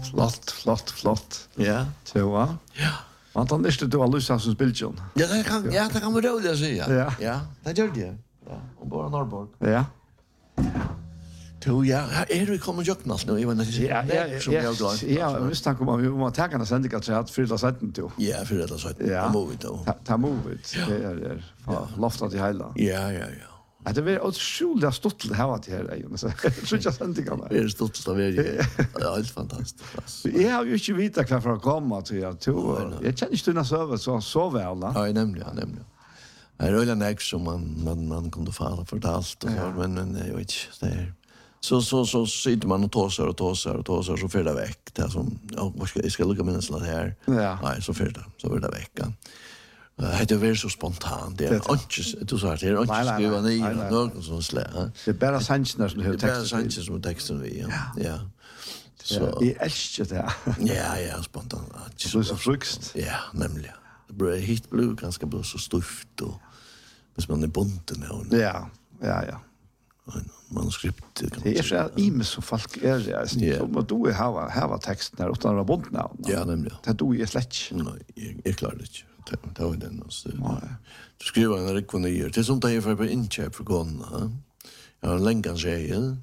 Flott. Ja. Så, Ja. man tar inte du har lust att spela. Ja, det kan man roligt säga. Ja. Ja, det gör det. Ja, och bara Norrborg. Ja. Jo, ja, du kommer ju knast nu, även Ja, visst han kommer vi må ta kan sända att jag för det sätten då. Ja, för det sätten. Ja. Move då. Ta move. Det är loftat i hela. Ja. Att det är otroligt stort det här att det är så. Så jag sända kan. Det är stort av det. Ja, helt fantastiskt. Jag har ju inte vita kvar för att komma till jag tror. Jag känner inte den server så väl. Ja, nämligen. Det är väl en som man kunde fara för allt och så, men jag vet inte, det är så sitter man och tåsar så för det väck det som jag ska lukka minnes det här. Ja. Nej, så för det väck. Det är väl så spontant. Det är inte du sa det är inte skriva ner något sånt slä. Det är bara Sanchez som har texten. Det är bara Sanchez som texten vi. Ja. Så jag älskar det. Ja, spontant. Det är så frukt. Ja, nämligen. Det blir hit blue ganska blir så stuft och hvis man är bunten och Ja. manuskript. Det är så ims som folk är det. Som du har texten där utan att bunta. Ja, nämligen. Det du är släck. Nej, jag klarar det inte. Det var den så. Du skriver en rekonnier. Det är sånt där för inköp för gåna. Jag har längan tjejer.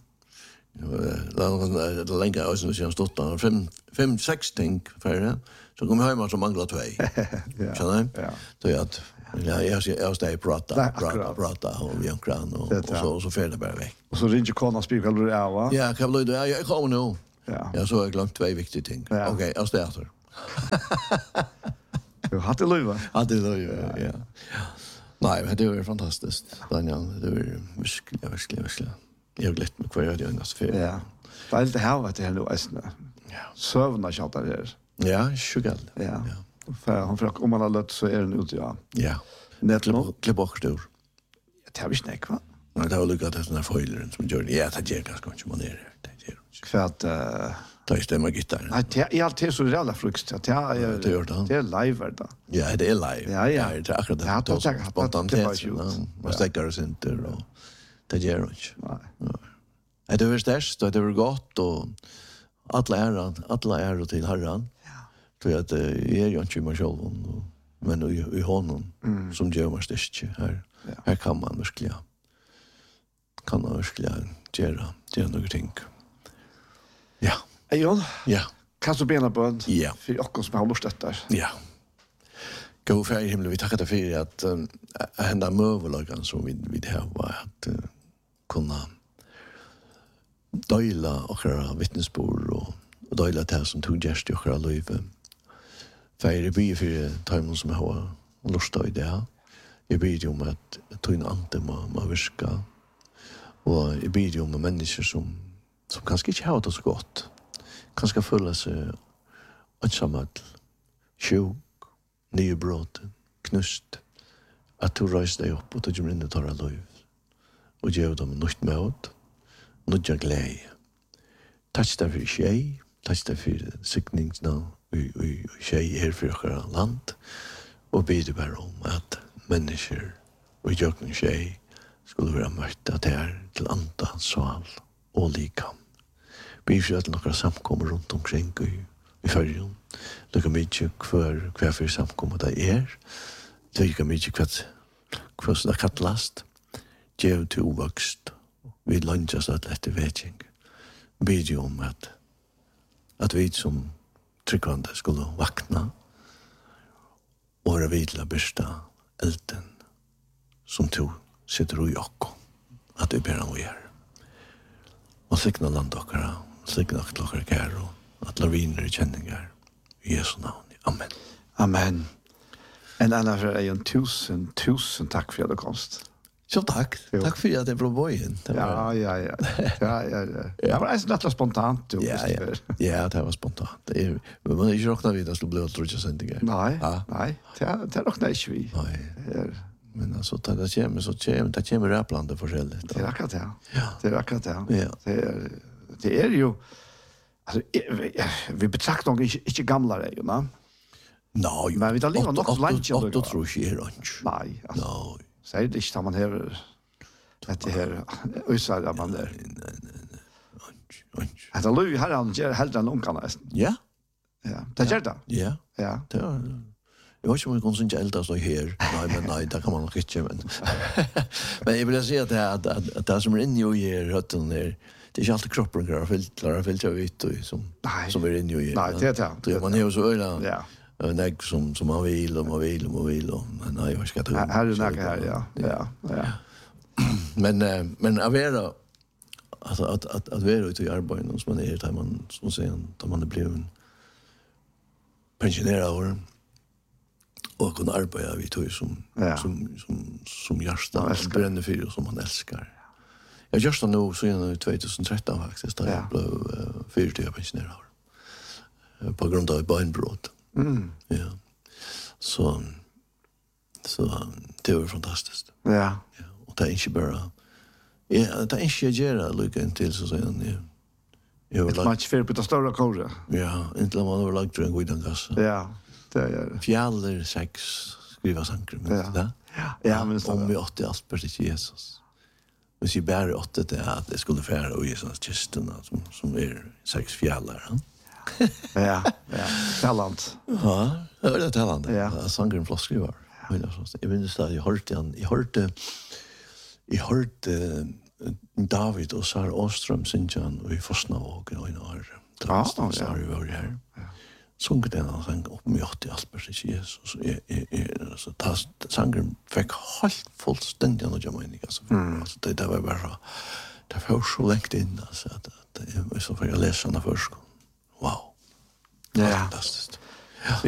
Det länge av som jag stått där 5-6 ting för det. Så kom hem och så manglar 2. Känner du? Ja. Så jag stay prata och vi ankran och så färdar bara väck. Och så ringer konan spikar du är va? Ja, kan bli det. Jag kommer nu. Ja. Jag så har glömt 2 viktiga ting. Okej, jag startar. Du hade löva. Ja. Nej, men det var fantastiskt. Daniel, det var verkligen. Jag har glett mig kvar jag gör nästa fel. Ja. Det är lite här vad det är nu ästna. Ja. Sövna chatta där. Ja, sugar. Ja. För hon för om man har lött så är den ute ja. Ja. Klipp och stor. Det har vi snack va? Men det har lukat den här foilern som gör det. Ja, det gör ganska mycket man är. Det gör. För att ta stämma gitarren. Nej, det är alltid så jävla frukt. Det är live då. Ja, det är live. Ja. Det är akkurat det. Ja, spontant. Man stäcker oss inte och det gör det inte. Nej. Det var störst och det var gott och alla är till Herren. Ja. För att är ju inte mig själv men i honom som gör mig störst här. Ja. Här kan man verkligen göra några ting. Ja. Jon? Ja. Kan du bena på en? Ja. För oss som har lust detta. Ja. Gå för himmel vi tackar för att hända möjligheten som vi har var att kunna dela och vittnesbord och dela det som tog gäst i och liv. För det blir för timon som har lust i det. Jag ber om att ta in ante man virka. Och jag ber om människor som kanske inte har det så gott. Kanske føler seg ensamhet, sjuk, nybråten, knust. At du reiser deg opp og du kommer inn i torra liv. Og gjør dem nytt møt, nødja glede. Takk deg for tjei, takk deg for sikningsna og tjei her for dere land. Og ber bare om at mennesker og jøkken tjei skulle være møtt at her til anda, sval og likam. Vi får til noen samkommer rundt omkring i følgen. Det kan mye hver for samkommer det er. Det kan mye hva som er kattelast. Gjev til uvokst. Vi lønner oss etter vetjeng. Bid jo om at vi som tryggvande skulle vakna og være vidla børsta elden som to sitter i okko. At vi ber han å gjøre. Og sikna land okkara. Sikna klokkar kær og at laviner i kjenningar i Jesu navn. Amen. Amen. En annan för en tusen tack för att du komst. Så tack. Jo. Tack för att det blev bojen. Ja. Det var nästan spontant. Ja, det var spontant. Men man är ju råkna vid att det blev tror jag sen igen. Nej. Det råkna inte vi. Nej. Men alltså det kommer räpplande förskälligt. Det är akkurat det. Ja. Det är akkurat det. Ja. Det är ju alltså vi betraktar nog inte gamla det ju, va? Nej, men vi tar leva nog lunch och då tror jag lunch. Nej, alltså. Nej. Säg det inte man här det här utsida man där. Nej. Att det Louis har han ger helt en ungarna. Ja. Ja. Det gör det. Ja. Ja. Det var jag vet inte om jag kan synge äldre så här. Nej, det kan man nog inte, men. Men jag vill säga att det som inne i er rötten där, det är inte alltid kroppen klarar filtra ut som är inne i er. Nej, det är det. Man är ju så öra. Ja. Nägg som man vill och nej, jag ska ta. Här är nägg här, ja. Men att vara alltså att vara ute i arbetet som man är där man som säger att man är blivit pensionerad och kunna arbeta vid tog som hjärsta bränner för och som man älskar. Jag just nu så i 2013 faktiskt där jag blev 40 pensionerad på grund av beinbrott. Ja. Så det var fantastiskt. Ja. Och det är inte bara det är inte jag gör lika till så säger jag har lagt för på det stora kåret. Ja, inte man har lagt en god gas. Ja, det är det. Fjaller sex skriva sankar med det. Ja, men så om vi åt allt på Jesus. Vi ser bara åt det att det skulle färra och Jesus kisten som är sex fjallar. Ja. Talent. Ja, det är talent. Ja. Sankar plus skrivar. Jag minns att jag hörde David och Sara Åström synjan och i Forsnavågen och i Norge. Ja, så vi var här. Sång den och sang upp med 80 allt på Jesus. Så sangen fick helt fullständigt något mening. Alltså det var bara det var så längt in alltså att det var så för jag läste den först. Wow. Ja. Fantastiskt.